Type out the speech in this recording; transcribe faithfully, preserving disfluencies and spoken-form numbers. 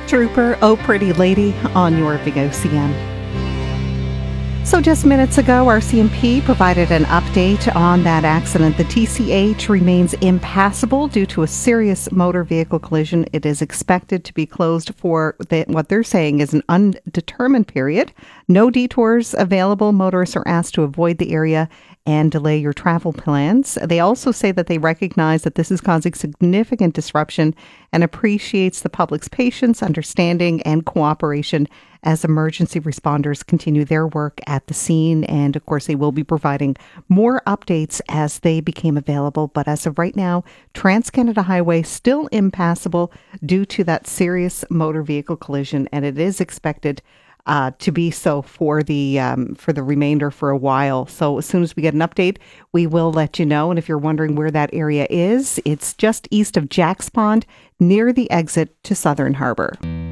Trooper, Oh Pretty Lady on your V O C M. So just minutes ago, R C M P provided an update on that accident. The T C H remains impassable due to a serious motor vehicle collision. It is expected to be closed for the, what they're saying is an undetermined period. No detours available. Motorists are asked to avoid the area and delay your travel plans. They also say that they recognize that this is causing significant disruption and appreciates the public's patience, understanding, and cooperation as emergency responders continue their work at the scene. And of course, they will be providing more updates as they became available. But as of right now, Trans-Canada Highway still impassable due to that serious motor vehicle collision, and it is expected Uh, to be so for the um, for the remainder for a while. So as soon as we get an update, we will let you know. And if you're wondering where that area is, it's just east of Jack's Pond, near the exit to Southern Harbour.